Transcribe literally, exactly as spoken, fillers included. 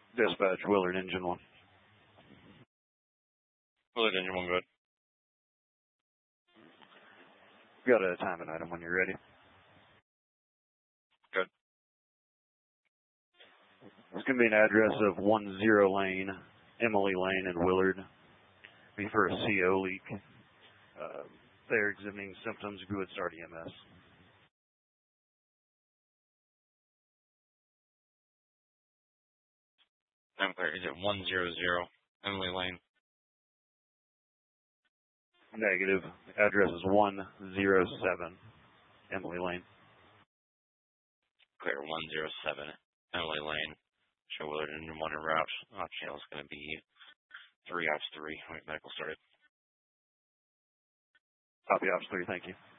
Dispatch, Willard, engine one. Willard, engine one, good. Got a time and item when you're ready. Good. It's going to be an address of one zero Lane, Emily Lane in Willard. Be for a C O leak. Uh, they're exhibiting symptoms of Good Start E M S. I'm clear. Is it one zero zero Emily Lane? Negative. Address is one zero seven Emily Lane. Clear. one zero seven Emily Lane. Show Willard engine one en route. Uh, channel is going to be three ops three. Wait, medical started. Copy ops three. Thank you.